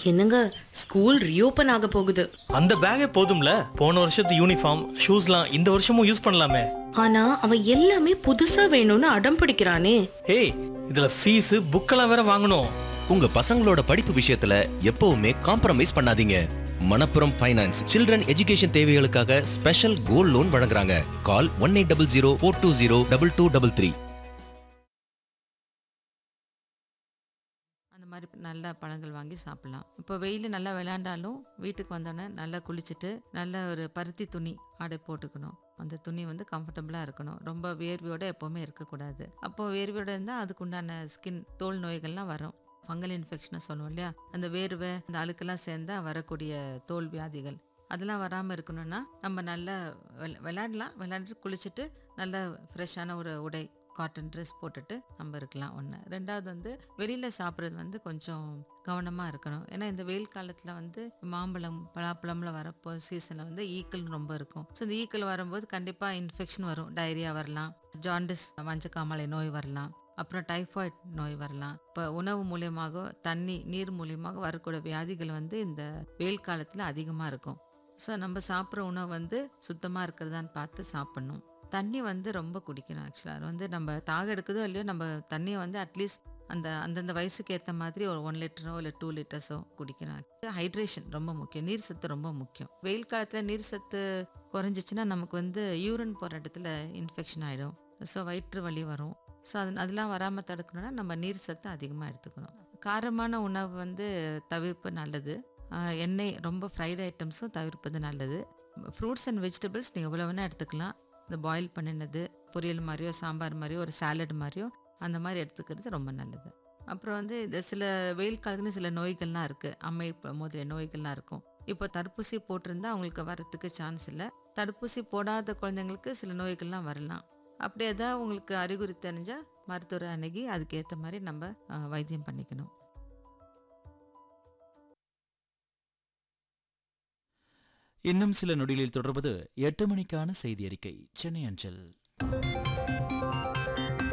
என்னங்க, school reopen ஆக போகுது. அந்த பேக்கே போதும்ல, போன வருஷத்து யூனிஃபார்ம் ஷூஸ்லாம் இந்த வருஷமும் யூஸ் பண்ணலாமே. ஆனா அவன் எல்லாமே புதுசா வேணும்னு அடம் பிடிக்கிறானே. ஏய், இதுல ஃபீஸ் புக்கெல்லாம் வேற வாங்கணும். உங்க பசங்களோட படிப்பு விஷயத்துல எப்பவுமே காம்ப்ரமைஸ் பண்ணாதீங்க. மணப்புரம் ஃபைனான்ஸ் சில்ட்ரன் எஜுகேஷன் தேவைகளுக்காக ஸ்பெஷல் கோல்ட் லோன் வழங்குறாங்க. கால் 1800 420 2233. அந்த மாதிரி நல்ல பழங்கள் வாங்கி சாப்பிடலாம். இப்போ வெயில் நல்லா விளையாண்டாலும் வீட்டுக்கு வந்தோடனே நல்லா குளிச்சுட்டு நல்ல ஒரு பருத்தி துணி ஆடை போட்டுக்கணும். அந்த துணி வந்து கம்ஃபர்டபுளாக இருக்கணும். ரொம்ப வேர்வையோட எப்போவுமே இருக்கக்கூடாது. அப்போ வேர்வையோட இருந்தால் அதுக்குண்டான ஸ்கின் தோல் நோய்கள்லாம் வரும். ஃபங்கல் இன்ஃபெக்ஷனை சொல்லுவோம் இல்லையா, அந்த வேர்வை அந்த அழுக்கெல்லாம் சேர்ந்தா வரக்கூடிய தோல் வியாதிகள் அதெல்லாம் வராமல் இருக்கணும்னா நம்ம நல்லா விளையாண்டுட்டு குளிச்சுட்டு நல்ல ஃப்ரெஷ்ஷான ஒரு உடை காட்டன் ட்ரெஸ் போட்டுட்டு நம்ம இருக்கலாம். ஒன்று. ரெண்டாவது வந்து வெளியில் சாப்பிட்றது வந்து கொஞ்சம் கவனமாக இருக்கணும். ஏன்னா இந்த வெயில் காலத்தில் வந்து மாம்பழம் பலாப்பழம்ல வரப்போ சீசனில் வந்து ஈக்கள் ரொம்ப இருக்கும். ஸோ இந்த ஈக்கள் வரும்போது கண்டிப்பாக இன்ஃபெக்ஷன் வரும். டயரியா வரலாம், ஜாண்டிஸ் மஞ்சக்காமலை நோய் வரலாம், அப்புறம் டைஃபாய்டு நோய் வரலாம். இப்போ உணவு மூலியமாக நீர் மூலியமாக வரக்கூடிய வியாதிகள் வந்து இந்த வெயில் காலத்தில் அதிகமாக இருக்கும். ஸோ நம்ம சாப்பிட்ற உணவு வந்து சுத்தமாக இருக்கிறதான்னு பார்த்து சாப்பிட்ணும். தண்ணி வந்து ரொம்ப குடிக்கணும். ஆக்சுவலாக வந்து நம்ம தாக எடுக்குதோ இல்லையோ நம்ம தண்ணியை வந்து அட்லீஸ்ட் அந்தந்த வயசுக்கு ஏற்ற மாதிரி ஒரு 1 லிட்டரோ இல்லை 2 லிட்டர்ஸோ குடிக்கணும். ஹைட்ரேஷன் ரொம்ப முக்கியம். நீர் சத்து ரொம்ப முக்கியம். வெயில் காலத்தில் நீர் சத்து குறைஞ்சிச்சுன்னா நமக்கு வந்து யூரின் போகிற இடத்துல இன்ஃபெக்ஷன் ஆகிடும். ஸோ வயிற்று வலி வரும். ஸோ அதெல்லாம் வராமல் தடுக்கணும்னா நம்ம நீர் சத்து அதிகமாக எடுத்துக்கணும். காரமான உணவு வந்து தவிர்ப்பு நல்லது. எண்ணெய் ரொம்ப ஃப்ரைட் ஐட்டம்ஸும் தவிர்ப்பது நல்லது. ஃப்ரூட்ஸ் அண்ட் வெஜிடபிள்ஸ் நீங்கள் எவ்வளோ வேணால் எடுத்துக்கலாம். இந்த பாயில் பண்ணினது பொரியல் மாதிரியோ சாம்பார் மாதிரியோ ஒரு சாலட் மாதிரியோ அந்த மாதிரி எடுத்துக்கிறது ரொம்ப நல்லது. அப்புறம் வந்து இந்த சில வெயில் காலத்துலேயும் சில நோய்கள்லாம் இருக்குது. அம்மை முதலிய நோய்கள்லாம் இருக்கும். இப்போ தடுப்பூசி போட்டிருந்தா அவங்களுக்கு வரத்துக்கு சான்ஸ் இல்லை. தடுப்பூசி போடாத குழந்தைங்களுக்கு சில நோய்கள்லாம் வரலாம். அப்படி ஏதாவது உங்களுக்கு அறிகுறி தெரிஞ்சால் மருத்துவரை அணுகி அதுக்கேற்ற மாதிரி நம்ம வைத்தியம் பண்ணிக்கணும். இன்னும் சில நொடிகளில் தொடர்வது 8 மணிக்கான செய்தி அறிக்கை, சென்னை அஞ்சல்.